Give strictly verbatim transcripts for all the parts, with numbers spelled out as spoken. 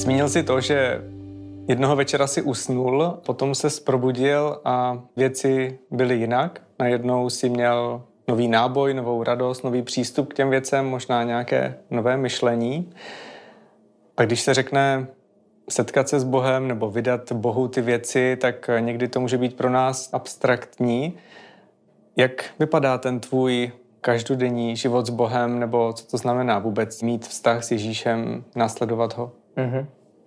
Zmínil jsi to, že jednoho večera si usnul, potom se probudil a věci byly jinak. Najednou si měl nový náboj, novou radost, nový přístup k těm věcem, možná nějaké nové myšlení. A když se řekne setkat se s Bohem nebo vydat Bohu ty věci, tak někdy to může být pro nás abstraktní. Jak vypadá ten tvůj každodenní život s Bohem, nebo co to znamená vůbec mít vztah s Ježíšem, následovat ho? Mm-hmm.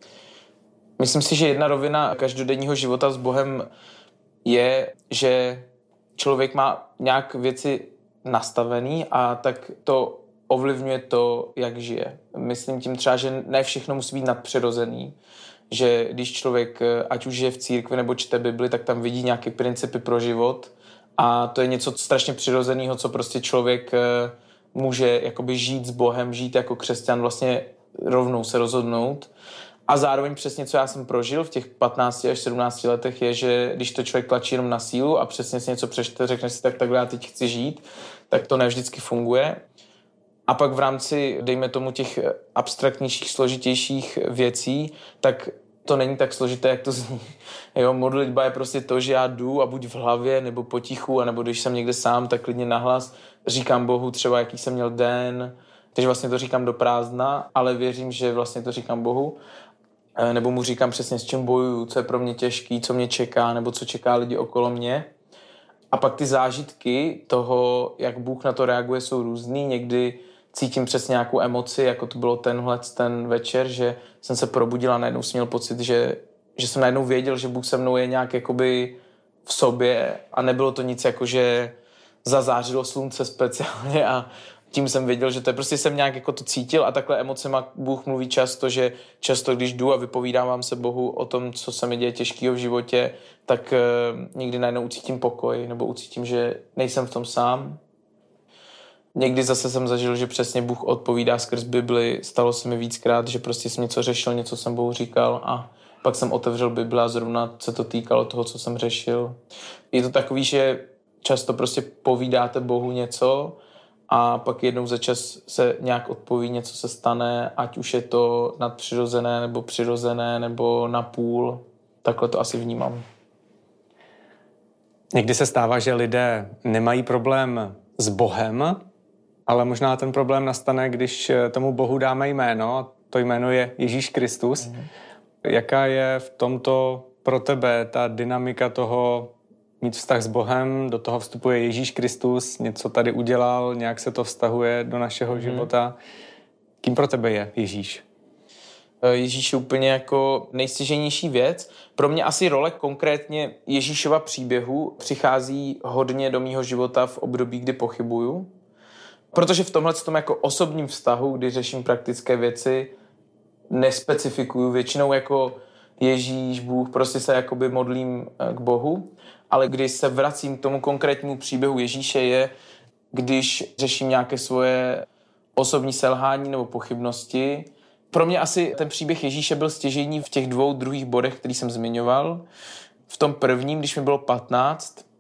Myslím si, že jedna rovina každodenního života s Bohem je, že člověk má nějak věci nastavený a tak to ovlivňuje to, jak žije. Myslím tím třeba, že ne všechno musí být nadpřirozený, že když člověk, ať už žije v církvi nebo čte Bibli, tak tam vidí nějaké principy pro život a to je něco strašně přirozeného, co prostě člověk může jakoby žít s Bohem, žít jako křesťan, vlastně rovnou se rozhodnout. A zároveň přesně, co já jsem prožil v těch patnácti až sedmnácti letech, je, že když to člověk tlačí jenom na sílu a přesně si něco přečte, řekne si tak, takhle já teď chci žít, tak to nevždycky funguje. A pak v rámci, dejme tomu, těch abstraktnějších, složitějších věcí, tak to není tak složité, jak to zní. Jo, modlitba je prostě to, že já jdu a buď v hlavě, nebo potichu, anebo když jsem někde sám, tak klidně nahlas říkám Bohu třeba, jaký jsem měl den, takže vlastně to říkám do prázdna, ale věřím, že vlastně to říkám Bohu. Nebo mu říkám přesně, s čím bojuju, co je pro mě těžký, co mě čeká, nebo co čeká lidi okolo mě. A pak ty zážitky toho, jak Bůh na to reaguje, jsou různý. Někdy cítím přesně nějakou emoci, jako to bylo tenhle ten večer, že jsem se probudil a najednou jsem měl pocit, že, že jsem najednou věděl, že Bůh se mnou je nějak jakoby v sobě a nebylo to nic jako, že zazářilo slunce speciálně a tím jsem věděl, že to je prostě jsem nějak jako to cítil a takhle emocema Bůh mluví často, že často, když jdu a vypovídávám se Bohu o tom, co se mi děje těžkého v životě, tak uh, někdy najednou ucítím pokoj nebo ucítím, že nejsem v tom sám. Někdy zase jsem zažil, že přesně Bůh odpovídá skrz Bibli. Stalo se mi víckrát, že prostě jsem něco řešil, něco jsem Bohu říkal a pak jsem otevřel Bibli a zrovna se to týkalo toho, co jsem řešil. Je to takový, že často prostě povídáte Bohu něco a pak jednou za čas se nějak odpoví, něco se stane, ať už je to nadpřirozené nebo přirozené nebo napůl. Takhle to asi vnímám. Někdy se stává, že lidé nemají problém s Bohem, ale možná ten problém nastane, když tomu Bohu dáme jméno, a to jméno je Ježíš Kristus. Mm. Jaká je v tomto pro tebe ta dynamika toho mít vztah s Bohem, do toho vstupuje Ježíš Kristus, něco tady udělal, nějak se to vztahuje do našeho mm. života. Kým pro tebe je Ježíš? Ježíš je úplně jako nejstěžejnější věc. Pro mě asi role konkrétně Ježíšova příběhu přichází hodně do mýho života v období, kdy pochybuju. Protože v tomhle tom jako osobním vztahu, kdy řeším praktické věci, nespecifikuju většinou jako Ježíš, Bůh, prostě se jakoby modlím k Bohu. Ale když se vracím k tomu konkrétnímu příběhu Ježíše je, když řeším nějaké svoje osobní selhání nebo pochybnosti. Pro mě asi ten příběh Ježíše byl stěžejní v těch dvou druhých bodech, který jsem zmiňoval. V tom prvním, když mi bylo patnáct,